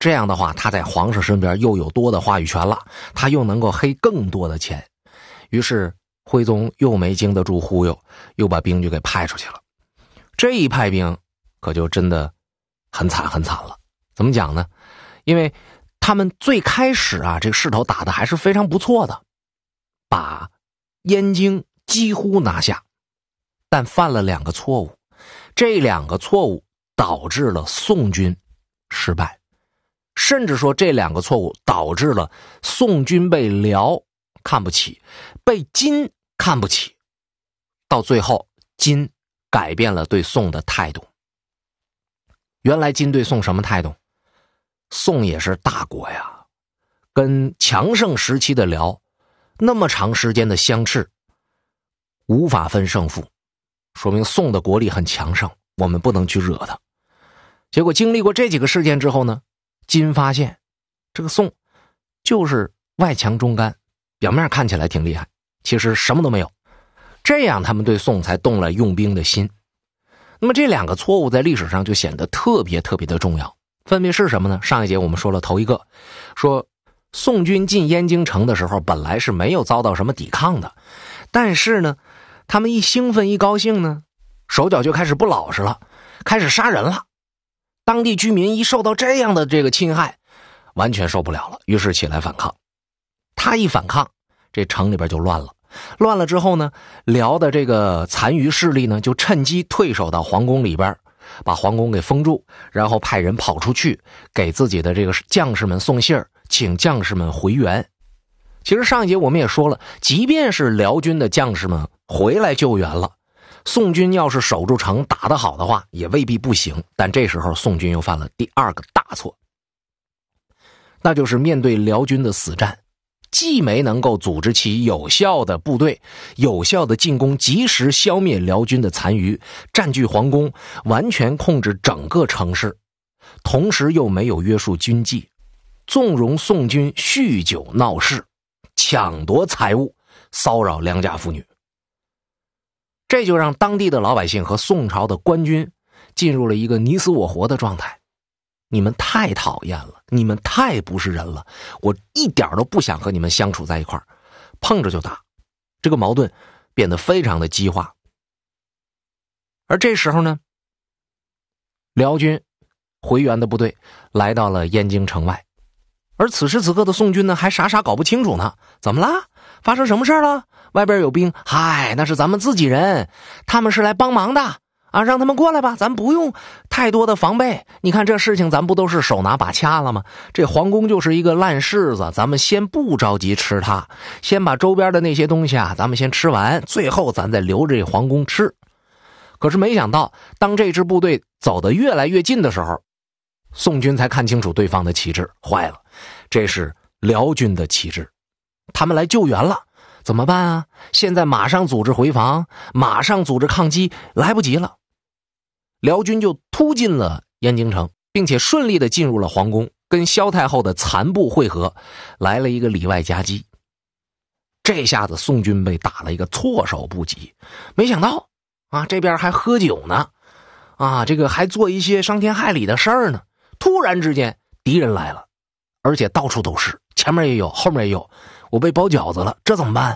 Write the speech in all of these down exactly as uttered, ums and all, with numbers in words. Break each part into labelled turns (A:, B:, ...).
A: 这样的话他在皇上身边又有多的话语权了，他又能够黑更多的钱。于是徽宗又没经得住忽悠，又把兵就给派出去了。这一派兵可就真的很惨很惨了。怎么讲呢？因为他们最开始啊，这个势头打得还是非常不错的，把燕京几乎拿下，但犯了两个错误。这两个错误导致了宋军失败，甚至说这两个错误导致了宋军被辽看不起，被金看不起，到最后金改变了对宋的态度。原来金对宋什么态度？宋也是大国呀，跟强盛时期的辽那么长时间的相斥，无法分胜负，说明宋的国力很强盛，我们不能去惹他。结果经历过这几个事件之后呢，金发现这个宋就是外强中干，表面看起来挺厉害，其实什么都没有。这样他们对宋才动了用兵的心。那么这两个错误在历史上就显得特别特别的重要，分别是什么呢？上一节我们说了头一个，说宋军进燕京城的时候本来是没有遭到什么抵抗的，但是呢他们一兴奋一高兴呢，手脚就开始不老实了，开始杀人了。当地居民一受到这样的这个侵害，完全受不了了，于是起来反抗。他一反抗，这城里边就乱了。乱了之后呢，辽的这个残余势力呢就趁机退守到皇宫里边，把皇宫给封住，然后派人跑出去给自己的这个将士们送信儿，请将士们回援。其实上一节我们也说了，即便是辽军的将士们回来救援了，宋军要是守住城打得好的话也未必不行。但这时候宋军又犯了第二个大错，那就是面对辽军的死战，既没能够组织起有效的部队，有效的进攻，及时消灭辽军的残余，占据皇宫，完全控制整个城市，同时又没有约束军纪，纵容宋军酗酒闹事，抢夺财物，骚扰良家妇女。这就让当地的老百姓和宋朝的官军进入了一个你死我活的状态。你们太讨厌了，你们太不是人了，我一点都不想和你们相处在一块儿，碰着就打。这个矛盾变得非常的激化。而这时候呢，辽军回援的部队来到了燕京城外，而此时此刻的宋军呢还傻傻搞不清楚呢，怎么啦？发生什么事了？外边有兵，嗨，那是咱们自己人，他们是来帮忙的啊，让他们过来吧，咱不用太多的防备。你看这事情咱不都是手拿把掐了吗？这皇宫就是一个烂柿子，咱们先不着急吃它，先把周边的那些东西啊咱们先吃完，最后咱再留着这皇宫吃。可是没想到当这支部队走得越来越近的时候，宋军才看清楚对方的旗帜，坏了，这是辽军的旗帜，他们来救援了。怎么办啊？现在马上组织回防，马上组织抗击，来不及了。辽军就突进了燕京城，并且顺利的进入了皇宫，跟萧太后的残部会合，来了一个里外夹击。这下子宋军被打了一个措手不及，没想到啊，这边还喝酒呢，啊，这个还做一些伤天害理的事儿呢。突然之间敌人来了，而且到处都是，前面也有，后面也有，我被包饺子了，这怎么办？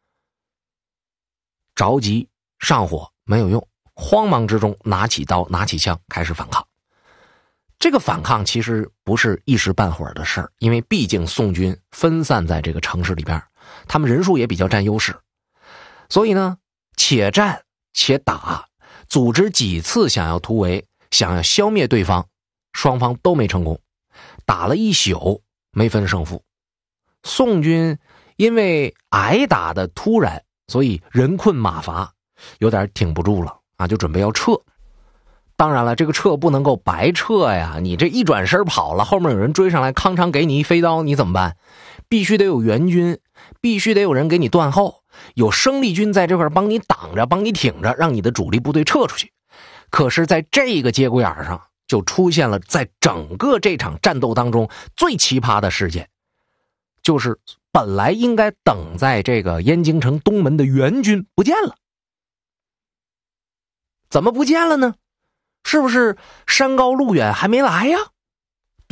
A: 着急上火没有用，慌忙之中拿起刀拿起枪开始反抗。这个反抗其实不是一时半会儿的事儿，因为毕竟宋军分散在这个城市里边，他们人数也比较占优势，所以呢且战且打，组织几次想要突围，想要消灭对方，双方都没成功，打了一宿没分胜负。宋军因为挨打的突然，所以人困马乏，有点挺不住了啊，就准备要撤。当然了，这个撤不能够白撤呀，你这一转身跑了，后面有人追上来，康常给你一飞刀，你怎么办？必须得有援军，必须得有人给你断后，有生力军在这块帮你挡着，帮你挺着，让你的主力部队撤出去。可是在这个节骨眼上，就出现了在整个这场战斗当中最奇葩的事件，就是本来应该等在这个燕京城东门的援军不见了。怎么不见了呢？是不是山高路远还没来呀？